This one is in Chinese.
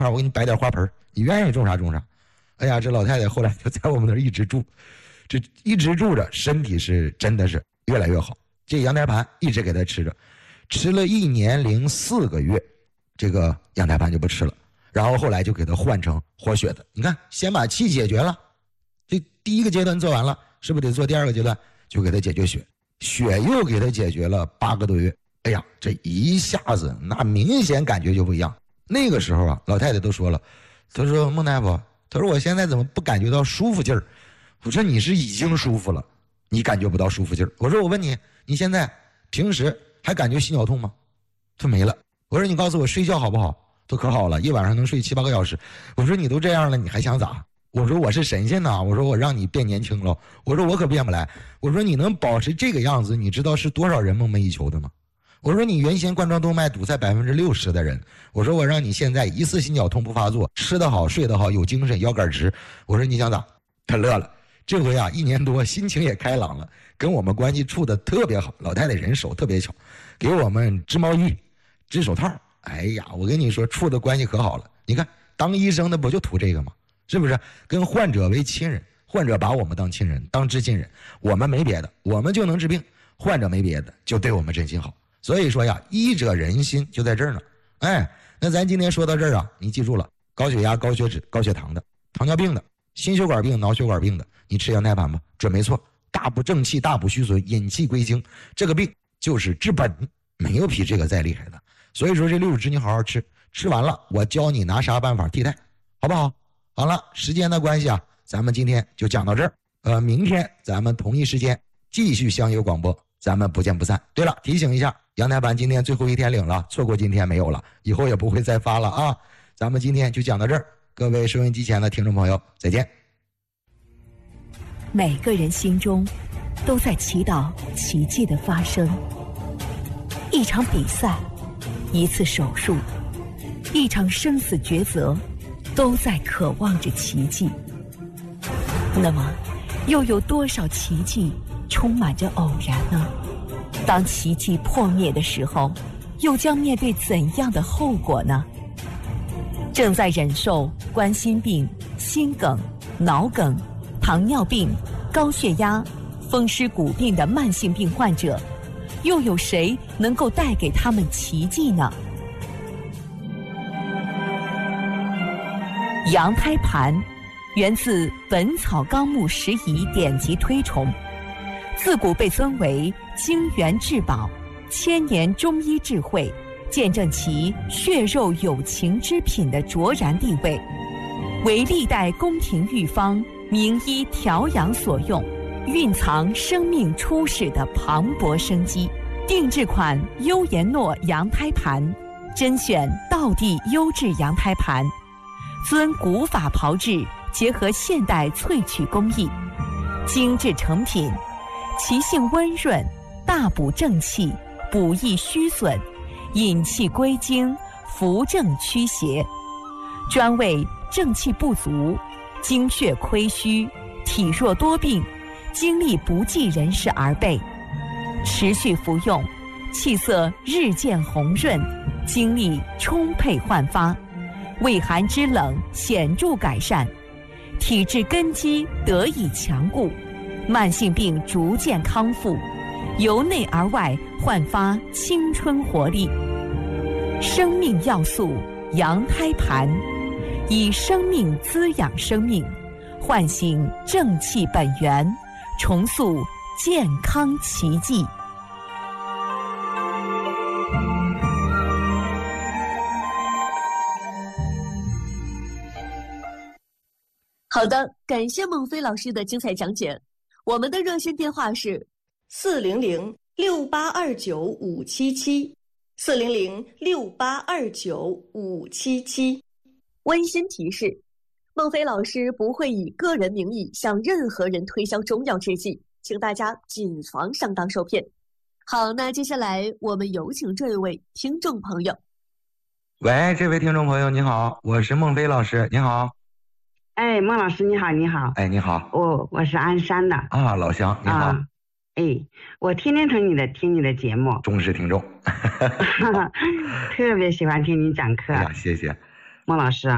我给你摆点花盆，你愿意种啥种啥。哎呀，这老太太后来就在我们那儿一直住，这一直住着，身体是真的是越来越好。这羊胎盘一直给她吃着，吃了1年零4个月，这个羊胎盘就不吃了。然后后来就给她换成活血的。你看，先把气解决了，这第一个阶段做完了，是不是得做第二个阶段？就给她解决血，血又给她解决了8个多月。哎呀，这一下子那明显感觉就不一样。那个时候啊，老太太都说了，她说孟大夫，她说我现在怎么不感觉到舒服劲儿？我说你是已经舒服了，你感觉不到舒服劲儿。我说我问你，你现在平时还感觉心绞痛吗？她没了。我说你告诉我睡觉好不好？都可好了，一晚上能睡7、8个小时。我说你都这样了，你还想咋？我说我是神仙呐，我说我让你变年轻了，我说我可变不来。我说你能保持这个样子，你知道是多少人梦寐以求的吗？我说你原先冠状动脉堵塞60%的人，我说我让你现在一次心绞痛不发作，吃得好睡得好有精神腰杆直，我说你想咋？他乐了。这回啊1年多心情也开朗了，跟我们关系处得特别好。老太太人手特别巧，给我们织毛衣织手套。哎呀，我跟你说处的关系可好了。你看当医生的不就图这个吗？是不是跟患者为亲人，患者把我们当亲人当知亲人，我们没别的，我们就能治病，患者没别的就对我们真心好。所以说呀，医者仁心就在这儿呢。哎，那咱今天说到这儿啊，你记住了，高血压、高血脂、高血糖的，糖尿病的，心血管病、脑血管病的，你吃羊胎盘吧，准没错。大补正气，大补虚损，引气归经，这个病就是治本，没有比这个再厉害的。所以说这60支你好好吃，吃完了我教你拿啥办法替代，好不好？好了，时间的关系啊，咱们今天就讲到这儿。明天咱们同一时间继续相约广播，咱们不见不散。对了，提醒一下，羊胎盘今天最后一天领了，错过今天没有了，以后也不会再发了啊。咱们今天就讲到这儿，各位收音机前的听众朋友，再见。 每个人心中都在祈祷奇迹的发生。一场比赛，一次手术，一场生死抉择，都在渴望着奇迹。那么，又有多少奇迹充满着偶然呢？当奇迹破灭的时候，又将面对怎样的后果呢？正在忍受冠心病、心梗、脑梗、糖尿病、高血压、风湿骨病的慢性病患者，又有谁能够带给他们奇迹呢？羊胎盘源自《本草纲目拾遗》典籍推崇，自古被尊为精元至宝、千年中医智慧，见证其血肉有情之品的卓然地位，为历代宫廷御方、名医调养所用，蕴藏生命初始的磅礴生机。定制款优颜诺羊胎盘，甄选道地优质羊胎盘，遵古法炮制，结合现代萃取工艺，精致成品，其性温润，大补正气，补益虚损，引气归经，扶正驱邪，专为正气不足、精血亏虚、体弱多病、精力不济人士而备。持续服用，气色日渐红润，精力充沛焕发，胃寒肢冷显著改善，体质根基得以强固，慢性病逐渐康复，由内而外焕发青春活力。生命要素羊胎盘，以生命滋养生命，唤醒正气本源，重塑健康奇迹。 好的，感谢孟非老师的精彩讲解。我们的热线电话是400-6829-577，400-6829-577。温馨提示：孟非老师不会以个人名义向任何人推销中药制剂，请大家谨防上当受骗。好，那接下来我们有请这一位听众朋友。 喂，这位听众朋友你好，我是孟非老师，你好。 哎，孟老师你好，你好。 哎，你好。 我是鞍山的。 啊，老乡你好。 哎，我天天听你的节目， 忠实听众。 特别喜欢听你讲课。 哎呀，谢谢。 孟老师。